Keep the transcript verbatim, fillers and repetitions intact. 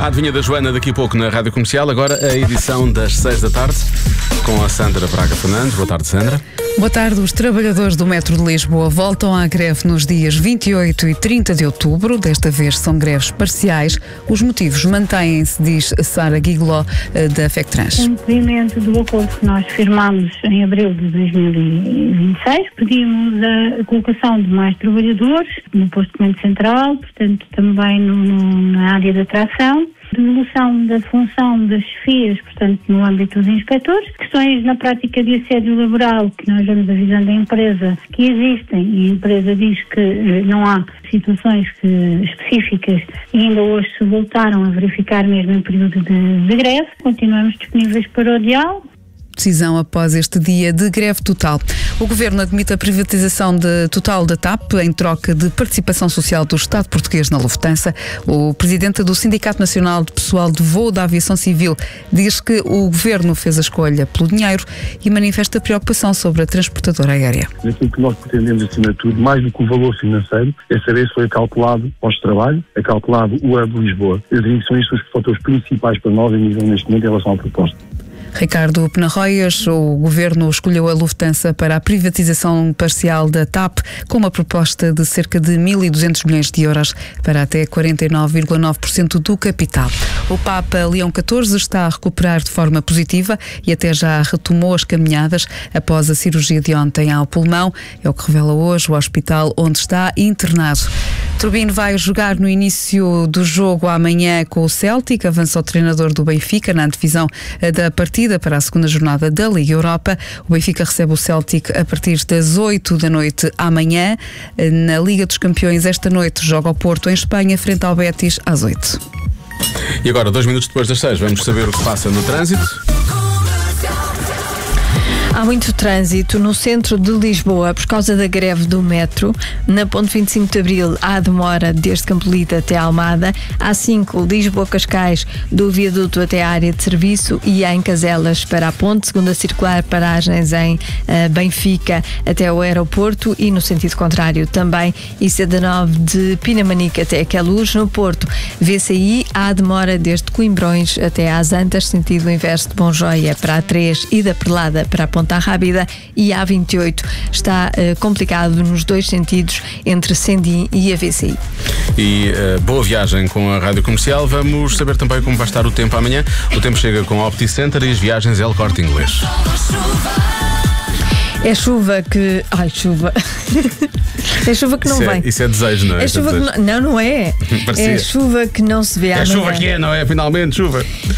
A adivinha da Joana daqui a pouco na Rádio Comercial. Agora a edição das seis da tarde com a Sandra Braga Fernandes. Boa tarde, Sandra. Boa tarde. Os trabalhadores do Metro de Lisboa voltam à greve nos dias vinte e oito e trinta de outubro. Desta vez são greves parciais. Os motivos mantêm-se, diz Sara Guigló, da FECTRANS. Em cumprimento do acordo que nós firmámos em abril de dois mil e vinte e seis, pedimos a colocação de mais trabalhadores no posto de comando central, portanto também no, no, na área da tração, devolução da função das chefias, portanto no âmbito dos inspectores, questões na prática de assédio laboral que nós vamos avisando a empresa que existem e a empresa diz que eh, não há situações que, específicas e ainda hoje se voltaram a verificar mesmo em período de, de greve. Continuamos disponíveis para o diálogo. Decisão após este dia de greve total. O Governo admite a privatização de, total da TAP em troca de participação social do Estado português na Lufthansa. O presidente do Sindicato Nacional de Pessoal de Voo da Aviação Civil diz que o Governo fez a escolha pelo dinheiro e manifesta preocupação sobre a transportadora aérea. Aquilo que nós pretendemos, acima de tudo, mais do que o valor financeiro, é saber se foi calculado pós-trabalho, é calculado o hub de Lisboa. Eu diria que são estes os fatores principais para nós, em nível neste momento, em relação à proposta. Ricardo Penarroias, o Governo escolheu a Lufthansa para a privatização parcial da TAP com uma proposta de cerca de mil e duzentos milhões de euros para até quarenta e nove vírgula nove por cento do capital. O Papa Leão catorze está a recuperar de forma positiva e até já retomou as caminhadas após a cirurgia de ontem ao pulmão. É o que revela hoje o hospital onde está internado. Turbino vai jogar no início do jogo amanhã com o Celtic. Avança o treinador do Benfica na antevisão da partida para a segunda jornada da Liga Europa. O Benfica recebe o Celtic a partir das oito da noite amanhã. Na Liga dos Campeões, esta noite, joga o Porto em Espanha, frente ao Betis, às oito. E agora, dois minutos depois das seis, vamos saber o que passa no trânsito. Há muito trânsito no centro de Lisboa por causa da greve do metro. Na ponte vinte e cinco de Abril há demora desde Campolide até Almada. Há cinco Lisboa-Cascais do viaduto até a área de serviço e há em Caselas para a ponte. Segunda circular, paragens em uh, Benfica até o aeroporto e no sentido contrário também. E C dezenove de Pinamanique até Aqueluz. No Porto, V C I, há demora desde Coimbrões até às Antas, sentido inverso de Bonjoia para a três e da Perlada para a ponte à Rábida, e a vinte e oito está uh, complicado nos dois sentidos entre Sendim e a V C I. E uh, boa viagem com a Rádio Comercial. Vamos saber também como vai estar o tempo amanhã. O tempo chega com a Opticenter e as viagens El Corte Inglês. É chuva que... Ai, chuva. É chuva que não isso vem. É, isso é desejo, não é? É chuva que não... não, não é. É chuva que não se vê amanhã. É chuva que é, não é? Finalmente, chuva.